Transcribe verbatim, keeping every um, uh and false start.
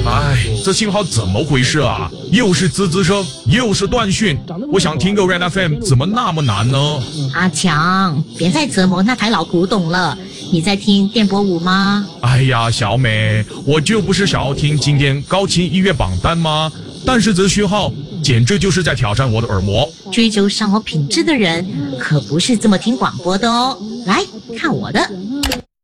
哎，这信号怎么回事啊？又是滋滋声，又是断讯。我想听个 Red F M， 怎么那么难呢？ 阿强，别再折磨那台老古董了。你在听电波舞吗？ 哎呀，小美，我就不是想要听今天高清音乐榜单吗？但是这讯号简直就是在挑战我的耳膜。 追求生活品质的人可不是这么听广播的哦。来看我的。